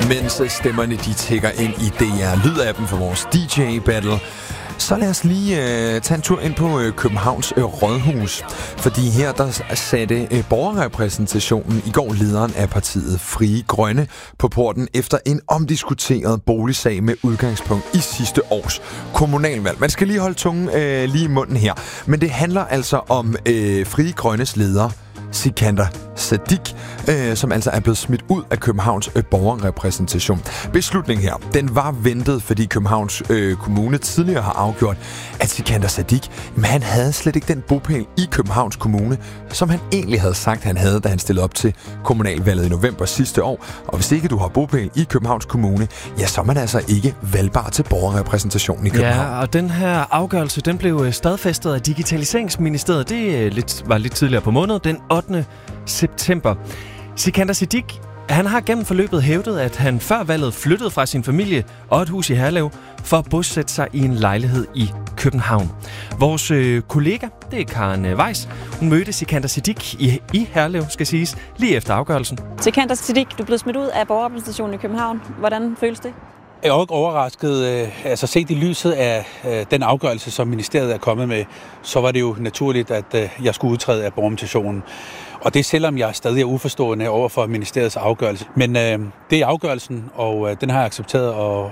mens stemmerne de tækker ind i DR-lydappen for vores DJ-battle. Så lad os lige tage en tur ind på Københavns Rådhus. Fordi her der satte borgerrepræsentationen i går lederen af partiet Frie Grønne på porten efter en omdiskuteret boligsag med udgangspunkt i sidste års kommunalvalg. Man skal lige holde tungen lige i munden her. Men det handler altså om Frie Grønnes leder, Sikander Siddique, som altså er blevet smidt ud af Københavns borgerrepræsentation. Beslutningen her, den var ventet, fordi Københavns Kommune tidligere har afgjort, at Sikander Siddique, han havde slet ikke den bopæl i Københavns Kommune, som han egentlig havde sagt, han havde, da han stillede op til kommunalvalget i november sidste år. Og hvis ikke du har bopæl i Københavns Kommune, ja, så er man altså ikke valgbar til borgerrepræsentationen i København. Ja, og den her afgørelse, den blev stadfæstet af Digitaliseringsministeriet. Det var lidt tidligere på måneden, den 8. september. Sikander Siddique, han har gennem forløbet hævdet, at han før valget flyttede fra sin familie og et hus i Herlev for at bosætte sig i en lejlighed i København. Vores kollega, det er Karen Weiss, hun mødte Sikander Siddique i Herlev, skal siges, lige efter afgørelsen. Sikander Siddique, du er blevet smidt ud af borgerrepræsentationen i København. Hvordan føles det? Jeg er også overrasket, set i lyset af den afgørelse, som ministeriet er kommet med, så var det jo naturligt, at jeg skulle udtræde af borgerrepræsentationen. Og det selvom jeg stadig er uforstående over for ministeriets afgørelse. Men det er afgørelsen, og den har jeg accepteret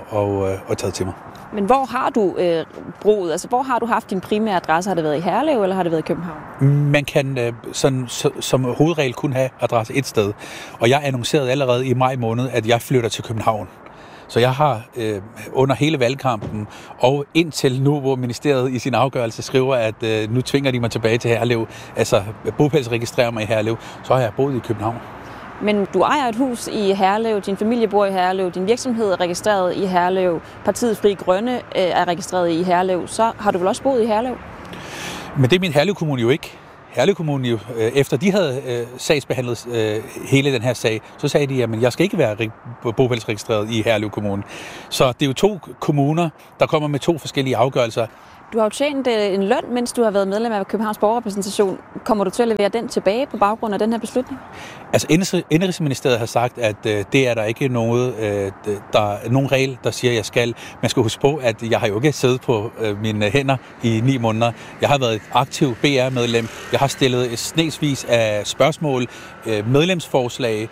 og taget til mig. Men hvor har du boet? Altså, hvor har du haft din primære adresse? Har det været i Herlev, eller har det været i København? Man kan som hovedregel kun have adresse et sted. Og jeg annoncerede allerede i maj måned, at jeg flytter til København. Så jeg har under hele valgkampen og indtil nu, hvor ministeriet i sin afgørelse skriver, at nu tvinger de mig tilbage til Herlev, altså bopælsregistrerer mig i Herlev, så har jeg boet i København. Men du ejer et hus i Herlev, din familie bor i Herlev, din virksomhed er registreret i Herlev, partiet Frie Grønne er registreret i Herlev, så har du vel også boet i Herlev? Men det er min Herlev Kommune jo ikke. Herlev Kommune jo, efter de havde sagsbehandlet hele den her sag, så sagde de, at jeg skal ikke være bopælsregistreret i Herlev Kommune. Så det er jo to kommuner, der kommer med to forskellige afgørelser. Du har jo tjent en løn, mens du har været medlem af Københavns borgerrepræsentation. Kommer du til at levere den tilbage på baggrund af den her beslutning? Altså, Indenrigsministeriet har sagt, at det er der ikke nogen regel, der siger, at jeg skal. Man skal huske på, at jeg har jo ikke siddet på mine hænder i 9 måneder. Jeg har været et aktiv BR-medlem. Jeg har stillet snesvis af spørgsmål, medlemsforslag,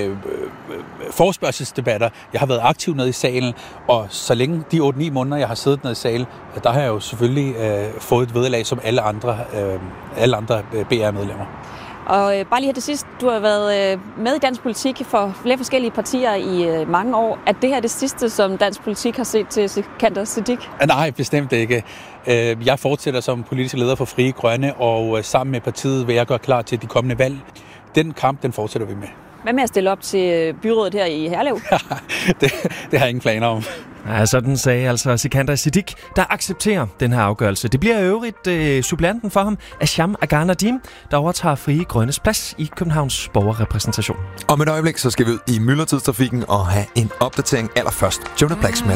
forespørgselsdebatter. Jeg har været aktiv nede i salen, og så længe de 8-9 måneder, jeg har siddet nede i salen, der har jeg jo selvfølgelig fået et vederlag som alle andre BR-medlemmer. Og bare lige her til sidst, du har været med i dansk politik for flere forskellige partier i mange år. Er det her det sidste, som dansk politik har set til Sikander Siddique? Nej, bestemt ikke. Jeg fortsætter som politisk leder for Frie Grønne, og sammen med partiet vil jeg gøre klar til de kommende valg. Den kamp, den fortsætter vi med. Hvad med at stille op til byrådet her i Herlev? det har jeg ingen planer om. Ja, sådan sagde altså Sikander Siddique, der accepterer den her afgørelse. Det bliver øvrigt suppleanten for ham, Asham Agar Nadim, der overtager Frie Grønnes plads i Københavns borgerrepræsentation. Om et øjeblik, så skal vi ud i myldretidstrafikken og have en opdatering allerførst. Jonah Blacksmith.